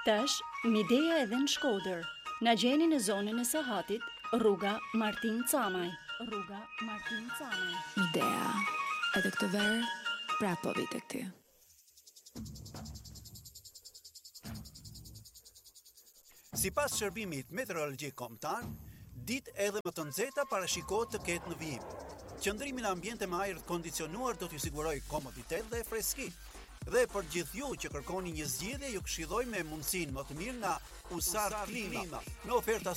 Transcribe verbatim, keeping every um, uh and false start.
Tash, Midea edhe në Shkodër. Na gjeni në zonën e Sahatit, rruga Martin Camaj. Rruga Martin Camaj. Midea, edhe këtë verë, prapo vit e këty. Sipas shërbimit meteorologjik kombëtar, ditë edhe më të nxehta parashikohet të ketë në vijim. Qëndrimi në ambiente me ajër të kondicionuar do t'ju sigurojë komoditet dhe freski. Dhe për gjithë ju që kërkoni një zgjidhje, ju këshilloj me mundësinë më të mirë nga Usart Klima, në oferta